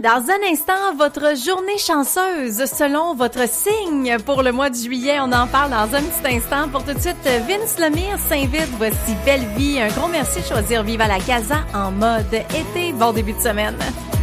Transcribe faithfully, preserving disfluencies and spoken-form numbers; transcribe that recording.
Dans un instant, votre journée chanceuse selon votre signe pour le mois de juillet. On en parle dans un petit instant. Pour tout de suite, Vince Lemire s'invite. Voici Belle Vie. Un gros merci de choisir Viva la Casa en mode été. Bon début de semaine.